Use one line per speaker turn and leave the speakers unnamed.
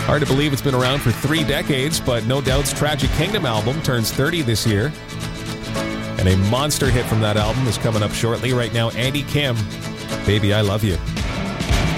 Hard to believe it's been around for 3 decades, but No Doubt's Tragic Kingdom album turns 30 this year. And a monster hit from that album is coming up shortly. Right now, Andy Kim, Baby I Love You.